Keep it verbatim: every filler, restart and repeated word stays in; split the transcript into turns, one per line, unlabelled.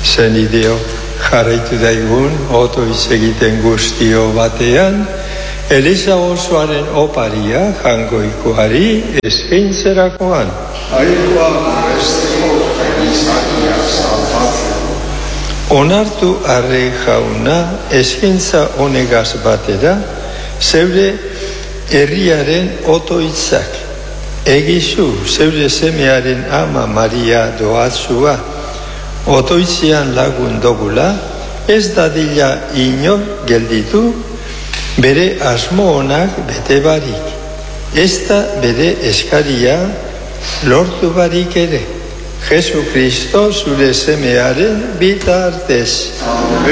Zenideo jarraitu daigun, oto hitz egiten guztio batean, Eliza osoaren oparia jangoikoari eskaintzerakoan.
Aikoa besteko Elizakia salbatzen.
Onartu arre jauna eskaintza honegaz batera, zeure herriaren oto hitzak. Egizu zeure semearen ama Maria doatzua, otoitzean lagun dogula, ez dadila inor gelditu, bere asmo honak bete barik, ez da bere eskaria lortu barik ere. Jesu Kristo zure semearen bitartez.